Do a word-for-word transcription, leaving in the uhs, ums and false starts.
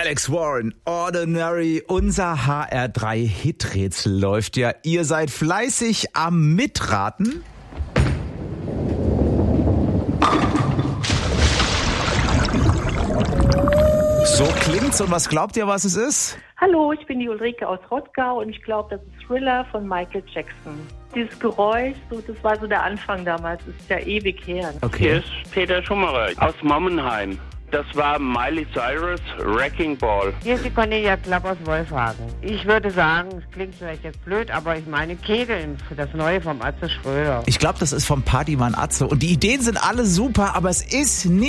Alex Warren, Ordinary, unser H R drei Hiträtsel läuft ja. Ihr seid fleißig am Mitraten. So klingt's. Und was glaubt ihr, was es ist? Hallo, ich bin die Ulrike aus Rottgau und ich glaube, das ist Thriller von Michael Jackson. Dieses Geräusch, so, das war so der Anfang damals, das ist ja ewig her. Okay. Hier ist Peter Schummerer aus Mommenheim. Das war Miley Cyrus, Wrecking Ball. Hier ist die Cornelia Klapp aus Wolfhagen. Ich würde sagen, es klingt vielleicht jetzt blöd, aber ich meine Kegeln für das Neue vom Atze Schröder. Ich glaube, das ist vom Partymann Atze. Und die Ideen sind alle super, aber es ist nicht